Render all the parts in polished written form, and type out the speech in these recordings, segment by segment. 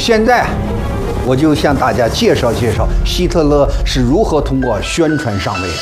现在我就向大家介绍介绍希特勒是如何通过宣传上位的。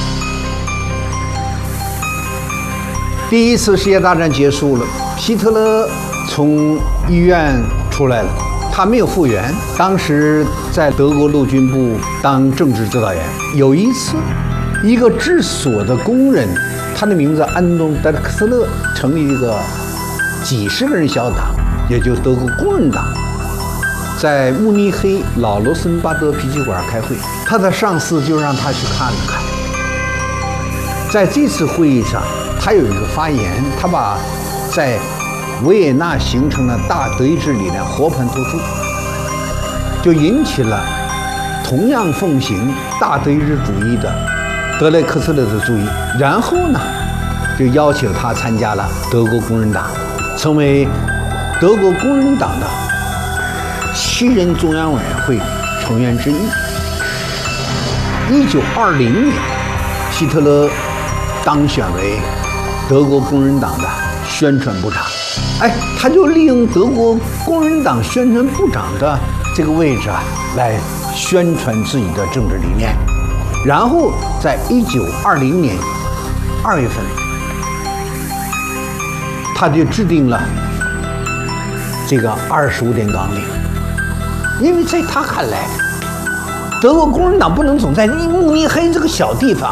第一次世界大战结束了，希特勒从医院出来了，他没有复原。当时在德国陆军部当政治指导员。有一次，一个制锁的工人，他的名字安东·德克斯勒，成立一个几十个人小党，也就是德国工人党，在慕尼黑老罗森巴德啤酒馆开会。他的上司就让他去看了看。在这次会议上，他有一个发言，他把在维也纳形成的大德意志理念和盘托出，就引起了同样奉行大德意志主义的德雷克斯勒的注意。然后呢，就邀请他参加了德国工人党，成为德国工人党的7人中央委员会成员之一。1920年，希特勒当选为德国工人党的宣传部长。他就利用德国工人党宣传部长的这个位置来宣传自己的政治理念。然后在1920年2月份，他就制定了这个25点纲领。因为在他看来，德国工人党不能总在慕尼黑这个小地方，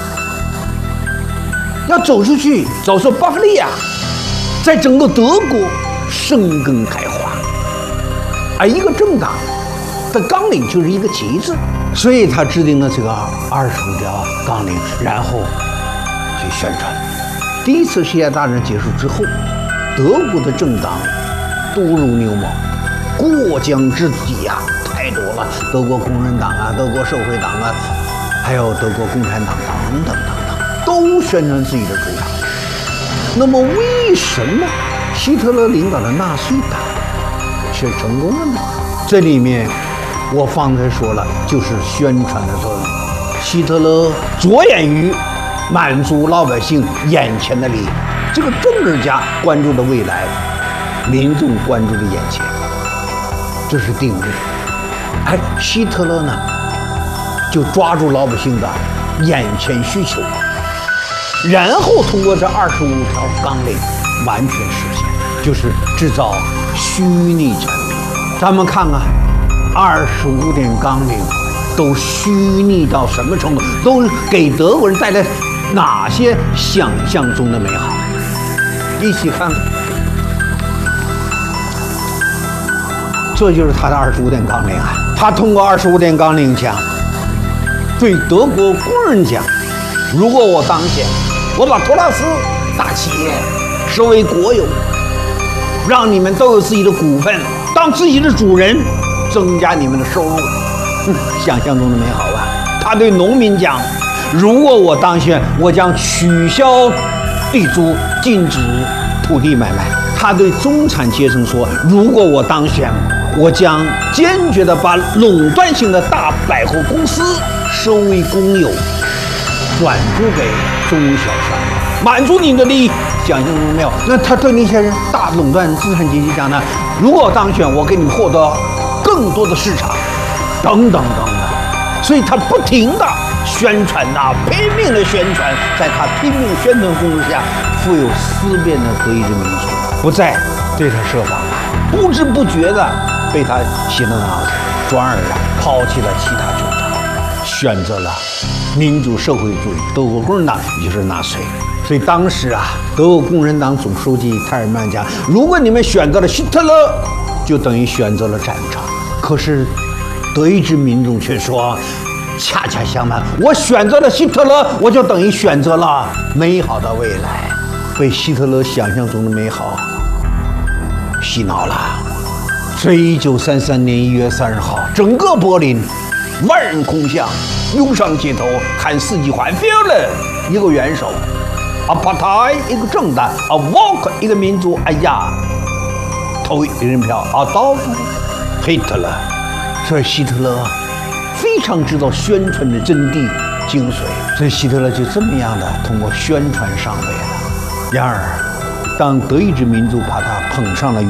要走出去，走出巴伐利亚，在整个德国生根开花。而一个政党的纲领就是一个旗帜，所以他制定了这个25条纲领，然后去宣传。第一次世界大战结束之后，德国的政党多如牛毛，过江之鲫太多了。德国工人党德国社会党还有德国共产党等等，都宣传自己的主张。那么为什么希特勒领导的纳粹党却成功了呢？这里面我方才说了，就是宣传的作用。希特勒着眼于满足老百姓眼前的利益，这个政治家关注的未来，民众关注的眼前，这是定律。希特勒呢，就抓住老百姓的眼前需求，然后通过这25条纲领完全实现，就是制造虚拟产品。咱们看看25点纲领都虚拟到什么程度，都给德国人带来哪些想象中的美好。一起看看，这就是他的25点纲领他通过25点纲领讲，对德国工人讲，如果我当选，我把托拉斯大企业收为国有，让你们都有自己的股份，当自己的主人，增加你们的收入。想象中的美好吧。他对农民讲，如果我当选，我将取消地租，禁止土地买卖。他对中产阶层说，如果我当选，我将坚决地把垄断性的大百货公司收为公有，转租给中小商业，满足你的利益。想象中没有？那他对那些人大垄断资产阶级讲呢，如果我当选，我给你们获得更多的市场，等等。所以他不停地宣传拼命的宣传，在他拼命宣传攻势下，富有思辨的德意志民族不再对他设防不知不觉地被他洗了脑子，转而抛弃了其他政党，选择了民主社会主义德国共产党，也就是纳粹。所以当时德国共产党总书记泰尔曼讲，如果你们选择了希特勒，就等于选择了战场。可是德意志民众却说，恰恰相反，我选择了希特勒，我就等于选择了美好的未来。被希特勒想象中的美好洗脑了。所以1933年1月30号，整个柏林万人空巷，涌上街头喊4句话 ：Führer 一个元首，Partei 一个政党，Volk 一个民族。投一人票，Adolf Hitler。所以希特勒非常知道宣传的真谛精髓，所以希特勒就这么样的通过宣传上位了。然而，当德意志民族把他捧上了